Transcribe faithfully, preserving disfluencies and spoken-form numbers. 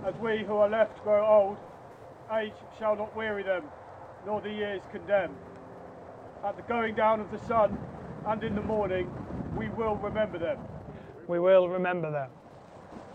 As we who are left grow old, age shall not weary them, nor the years condemn. At the going down of the sun and in the morning, we will remember them. We will remember them.